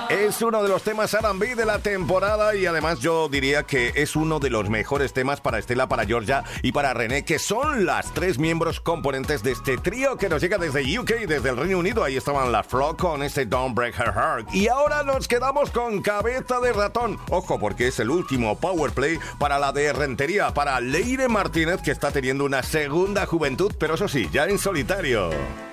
Es uno de los temas R&B de la temporada y además yo diría que es uno de los mejores temas para Estela, para Georgia y para René, que son las tres miembros componentes de este trío que nos llega desde UK y desde el Reino Unido. Ahí estaban las Frog con este Don't Break Her Heart. Y ahora nos quedamos con Cabeza de Ratón. Ojo, porque es el último Power Play para la de Rentería, para Leire Martínez, que está teniendo una segunda juventud, pero eso sí, ya en solitario.